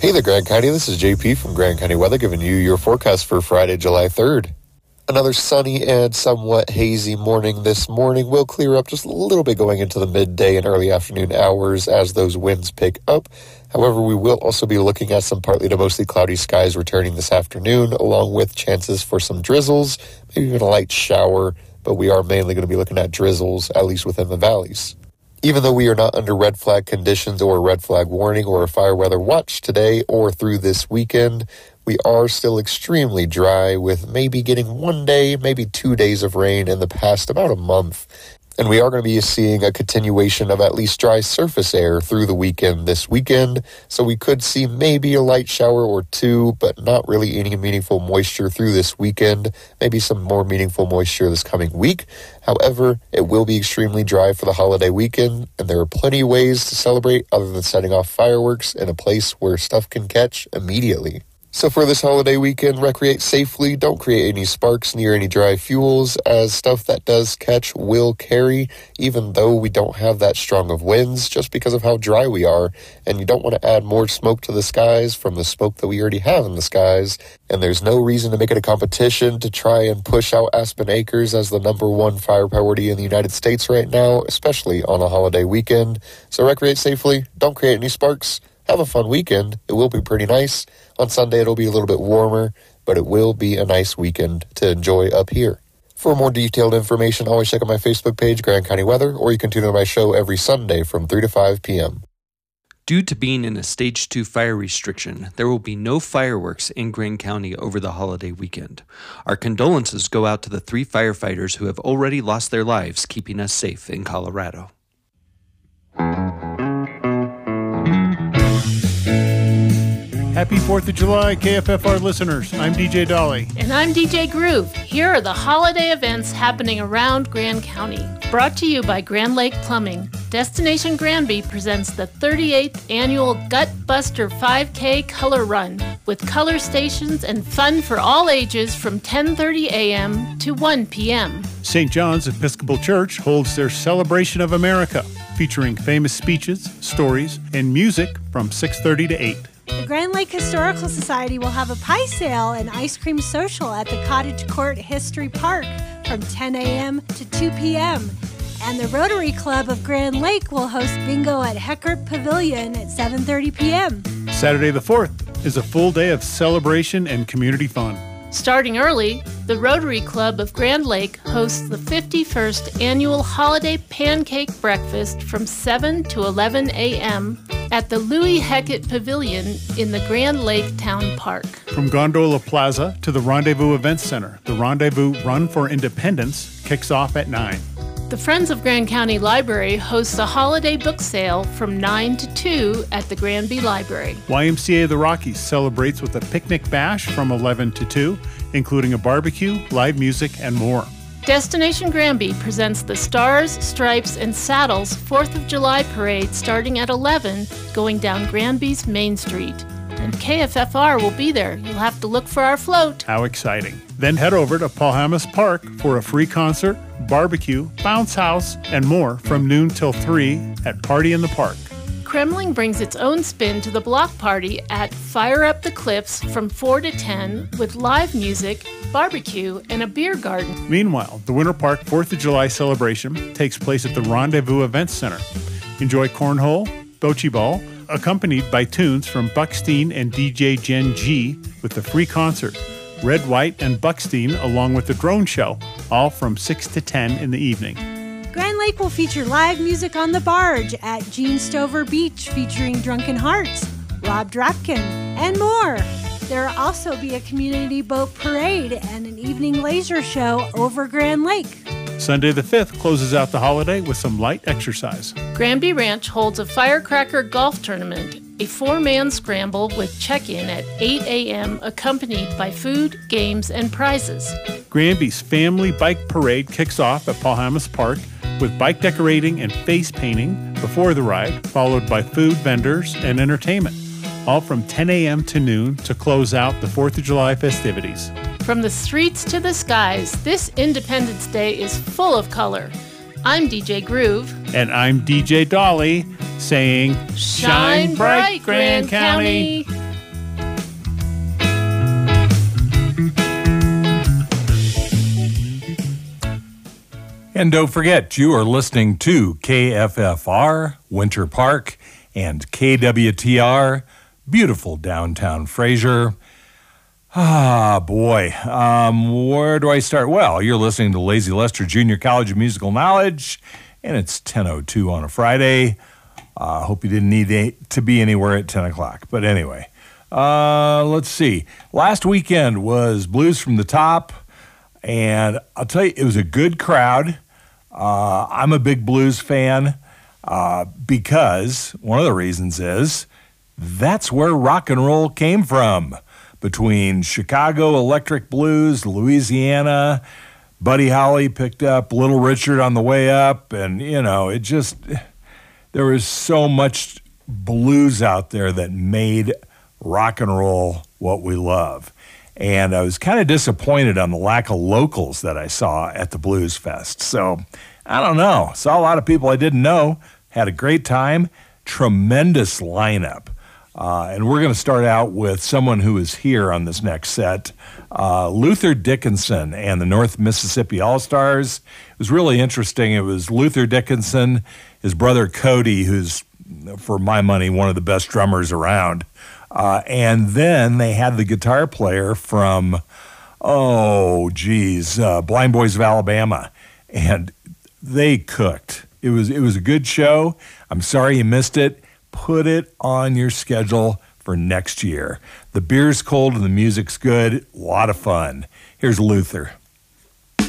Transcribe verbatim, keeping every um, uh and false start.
Hey there, Grand County. This is J P from Grand County Weather giving you your forecast for Friday, July third. Another sunny and somewhat hazy morning this morning. Will clear up just a little bit going into the midday and early afternoon hours as those winds pick up. However, we will also be looking at some partly to mostly cloudy skies returning this afternoon, along with chances for some drizzles, maybe even a light shower, but we are mainly going to be looking at drizzles, at least within the valleys. Even though we are not under red flag conditions or a red flag warning or a fire weather watch today or through this weekend, we are still extremely dry with maybe getting one day, maybe two days of rain in the past about a month. And we are going to be seeing a continuation of at least dry surface air through the weekend this weekend. So we could see maybe a light shower or two, but not really any meaningful moisture through this weekend. Maybe some more meaningful moisture this coming week. However, it will be extremely dry for the holiday weekend, and there are plenty of ways to celebrate other than setting off fireworks in a place where stuff can catch immediately. So for this holiday weekend, recreate safely. Don't create any sparks near any dry fuels, as stuff that does catch will carry, even though we don't have that strong of winds, just because of how dry we are. And you don't want to add more smoke to the skies from the smoke that we already have in the skies. And there's no reason to make it a competition to try and push out Aspen Acres as the number one fire priority in the United States right now, especially on a holiday weekend. So recreate safely. Don't create any sparks. Have a fun weekend. It will be pretty nice. On Sunday, it'll be a little bit warmer, but it will be a nice weekend to enjoy up here. For more detailed information, always check out my Facebook page, Grand County Weather, or you can tune in to my show every Sunday from three to five p.m. Due to being in a Stage two fire restriction, there will be no fireworks in Grand County over the holiday weekend. Our condolences go out to the three firefighters who have already lost their lives keeping us safe in Colorado. Happy fourth of July, K F F R listeners. I'm D J Dolly. And I'm D J Groove. Here are the holiday events happening around Grand County. Brought to you by Grand Lake Plumbing. Destination Granby presents the thirty-eighth Annual Gut Buster five K Color Run with color stations and fun for all ages from ten thirty a.m. to one p.m. Saint John's Episcopal Church holds their Celebration of America, featuring famous speeches, stories, and music from six thirty to eight. The Grand Lake Historical Society will have a pie sale and ice cream social at the Cottage Court History Park from ten a.m. to two p.m. And the Rotary Club of Grand Lake will host bingo at Heckert Pavilion at seven thirty p.m. Saturday the fourth is a full day of celebration and community fun. Starting early, the Rotary Club of Grand Lake hosts the fifty-first Annual Holiday Pancake Breakfast from seven to eleven a.m. at the Louis Heckett Pavilion in the Grand Lake Town Park. From Gondola Plaza to the Rendezvous Events Center, the Rendezvous Run for Independence kicks off at nine. The Friends of Grand County Library hosts a holiday book sale from nine to two at the Granby Library. Y M C A of the Rockies celebrates with a picnic bash from eleven to two, including a barbecue, live music, and more. Destination Granby presents the Stars, Stripes, and Saddles fourth of July Parade starting at eleven, going down Granby's Main Street. And K F F R will be there. You'll have to look for our float. How exciting. Then head over to Palhamas Park for a free concert, barbecue, bounce house, and more from noon till three at Party in the Park. Kremling brings its own spin to the block party at Fire Up the Cliffs from four to ten with live music, barbecue, and a beer garden. Meanwhile, the Winter Park fourth of July celebration takes place at the Rendezvous Events Center. Enjoy cornhole, bocce ball, accompanied by tunes from Buckstein and D J Gen G with the free concert, Red, White, and Buckstein along with the drone show, all from six to ten in the evening. Grand Lake will feature live music on the barge at Gene Stover Beach featuring Drunken Hearts, Rob Drapkin, and more. There will also be a community boat parade and an evening laser show over Grand Lake. Sunday the fifth closes out the holiday with some light exercise. Granby Ranch holds a firecracker golf tournament, a four-man scramble with check-in at eight a.m. accompanied by food, games, and prizes. Granby's Family Bike Parade kicks off at Palhamas Park with bike decorating and face painting before the ride, followed by food vendors and entertainment, all from ten a.m. to noon to close out the fourth of July festivities. From the streets to the skies, this Independence Day is full of color. I'm D J Groove. And I'm D J Dolly, saying, Shine bright, Grand County. And don't forget, you are listening to K F F R, Winter Park, and K W T R, beautiful downtown Fraser. Ah, boy. Um, where do I start? Well, you're listening to Lazy Lester Junior College of Musical Knowledge, and it's ten oh two on a Friday. I uh, hope you didn't need a, to be anywhere at ten o'clock. But anyway, uh, let's see. Last weekend was Blues from the Top, and I'll tell you, it was a good crowd. Uh, I'm a big blues fan uh, because one of the reasons is that's where rock and roll came from. Between Chicago Electric Blues, Louisiana, Buddy Holly picked up Little Richard on the way up, and, you know, it just, there was so much blues out there that made rock and roll what we love. And I was kind of disappointed on the lack of locals that I saw at the Blues Fest. So, I don't know. Saw a lot of people I didn't know, had a great time, tremendous lineup. Uh, and we're going to start out with someone who is here on this next set, uh, Luther Dickinson and the North Mississippi All-Stars. It was really interesting. It was Luther Dickinson, his brother Cody, who's, for my money, one of the best drummers around. Uh, and then they had the guitar player from, oh, geez, uh, Blind Boys of Alabama. And they cooked. It was, it was a good show. I'm sorry you missed it. Put it on your schedule for next year. The beer's cold and the music's good. A lot of fun. Here's Luther.